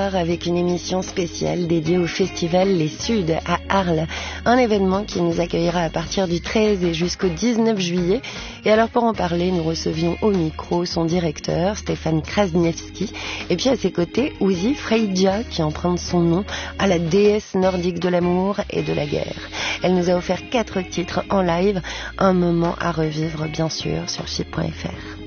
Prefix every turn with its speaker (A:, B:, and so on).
A: soir avec une émission spéciale dédiée au festival Les Suds à Arles, un événement qui nous accueillera à partir du 13 et jusqu'au 19 juillet. Et alors pour en parler, nous recevions au micro son directeur, Stéphane Krasniewski, et puis à ses côtés, Uzi Freydja, qui emprunte son nom à la déesse nordique de l'amour et de la guerre. Elle nous a offert 4 titres en live, un moment à revivre bien sûr sur chypre.fr.